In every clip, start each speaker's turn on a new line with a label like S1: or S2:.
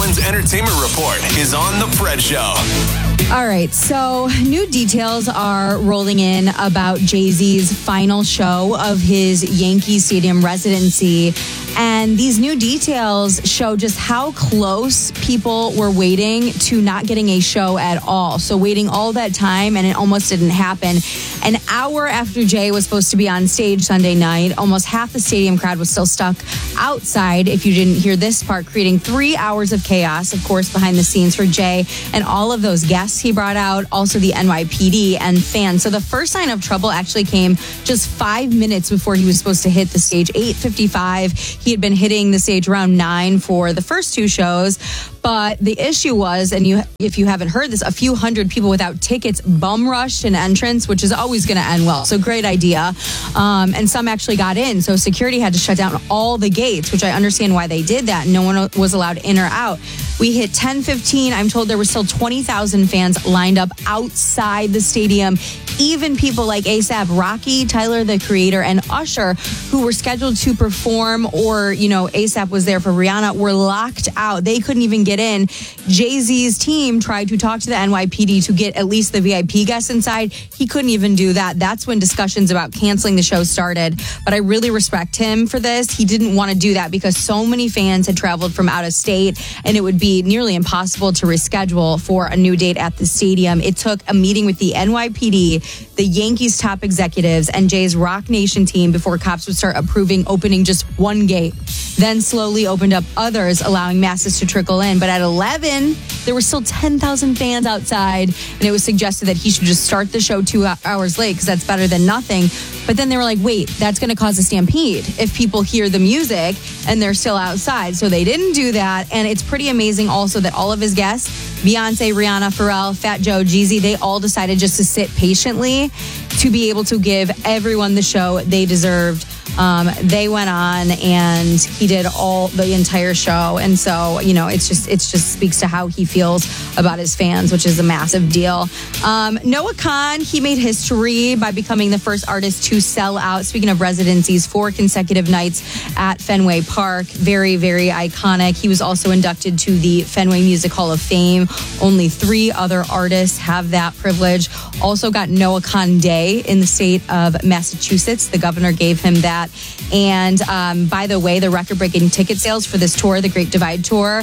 S1: One's entertainment report is on The Fred Show.
S2: All right, so new details are rolling in about Jay-Z's final show of his Yankee Stadium residency. And these new details show just how close people were waiting to not getting a show at all. So waiting all that time, and it almost didn't happen. An hour after Jay was supposed to be on stage Sunday night, almost half the stadium crowd was still stuck outside, if you didn't hear this part, creating 3 hours of chaos, of course, behind the scenes for Jay and all of those guests he brought out, also the NYPD and fans. So the first sign of trouble actually came just 5 minutes before he was supposed to hit the stage, 8:55. He had been hitting the stage around 9 for the first two shows. But the issue was, and if you haven't heard this, a few hundred people without tickets bum rushed an entrance, which is always going to end well. So great idea. And some actually got in. So security had to shut down all the gates, which I understand why they did that. No one was allowed in or out. We hit 10:15. I'm told there were still 20,000 fans lined up outside the stadium. Even people like A$AP Rocky, Tyler, the Creator, and Usher, who were scheduled to perform, or, A$AP was there for Rihanna, were locked out. They couldn't even get in. Jay-Z's team tried to talk to the NYPD to get at least the VIP guests inside. He couldn't even do that. That's when discussions about canceling the show started. But I really respect him for this. He didn't want to do that because so many fans had traveled from out of state, and it would be nearly impossible to reschedule for a new date at the stadium. It took a meeting with the NYPD, the Yankees top executives, and Jay's Rock Nation team before cops would start approving opening just one gate. Then slowly opened up others, allowing masses to trickle in. But at 11, there were still 10,000 fans outside, and it was suggested that he should just start the show 2 hours late because that's better than nothing. But then they were like, wait, that's going to cause a stampede if people hear the music and they're still outside. So they didn't do that. And it's pretty amazing also that all of his guests, Beyonce, Rihanna, Pharrell, Fat Joe, Jeezy, they all decided just to sit patiently to be able to give everyone the show they deserved. They went on and he did the entire show. And so, it just speaks to how he feels about his fans, which is a massive deal. Noah Kahan, he made history by becoming the first artist to sell out, speaking of residencies, 4 consecutive nights at Fenway Park. Very, very iconic. He was also inducted to the Fenway Music Hall of Fame. Only 3 other artists have that privilege. Also got Noah Kahan Day in the state of Massachusetts. The governor gave him that. And by the way, the record-breaking ticket sales for this tour, the Great Divide Tour,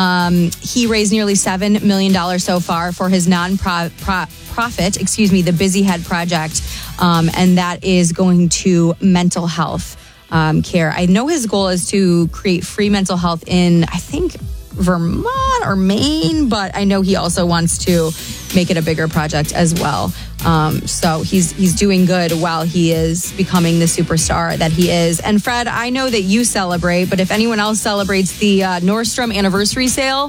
S2: he raised nearly $7 million so far for his non-profit, the Busy Head Project, and that is going to mental health care. I know his goal is to create free mental health in, I think, Vermont or Maine, but I know he also wants to make it a bigger project as well. So he's doing good while he is becoming the superstar that he is. And Fred, I know that you celebrate, but if anyone else celebrates the Nordstrom anniversary sale,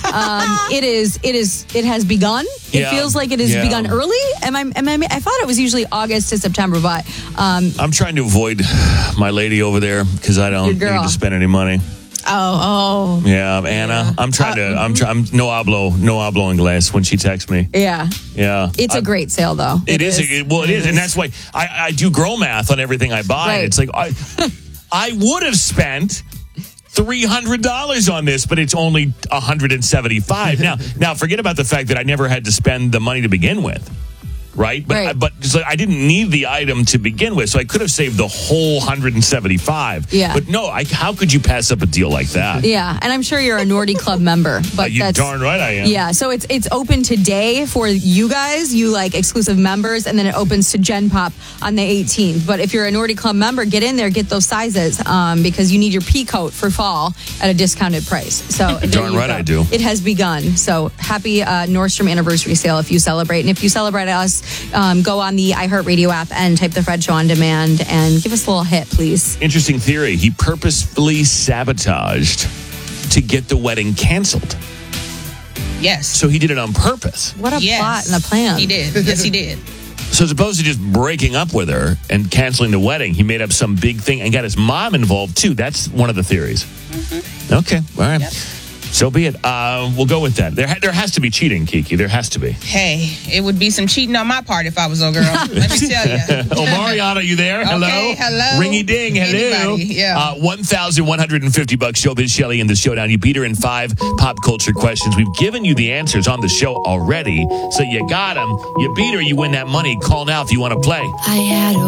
S2: it has begun. It feels like it has begun early. I thought it was usually August to September, but
S3: I'm trying to avoid my lady over there because I don't need to spend any money.
S2: Oh.
S3: Yeah, Anna. I'm trying to. I'm no hablo inglés when she texts me.
S2: Yeah.
S3: Yeah.
S2: It's a great sale, though.
S3: It is, and that's why I do girl math on everything I buy.
S2: Right.
S3: It's like I would have spent $300 on this, but it's only $175 now. Forget about the fact that I never had to spend the money to begin with. Right? But so I didn't need the item to begin with, so I could have saved the whole $175.
S2: Yeah.
S3: But no, how could you pass up a deal like that?
S2: Yeah, and I'm sure you're a Nordy Club member. But
S3: you're darn right I am.
S2: Yeah, so it's open today for you guys, exclusive members, and then it opens to Gen Pop on the 18th. But if you're a Nordy Club member, get in there, get those sizes, because you need your pea coat for fall at a discounted price. So
S3: darn right I do.
S2: It has begun. So happy Nordstrom anniversary sale if you celebrate. And if you celebrate us, go on the iHeartRadio app and type The Fred Show on demand and give us a little hit, please.
S3: Interesting theory. He purposefully sabotaged to get the wedding canceled.
S4: Yes.
S3: So he did it on purpose.
S2: What a plot and a plan.
S4: He did. Yes, he did.
S3: So as opposed to just breaking up with her and canceling the wedding, he made up some big thing and got his mom involved too. That's one of the theories. Mm-hmm. Okay. All right. Yep. So be it. We'll go with that. There has to be cheating, Kiki. There has to be.
S4: Hey, it would be some cheating on my part if I was a girl. Let me tell you.
S3: Oh, Mariana, you there? Hello?
S4: Okay, hello.
S3: Ringy ding, hello.
S4: Anybody, yeah.
S3: $1,150 Showbiz Shelly in the showdown. You beat her in 5 pop culture questions. We've given you the answers on the show already, so you got them. You beat her, you win that money. Call now if you want to play.
S5: I had a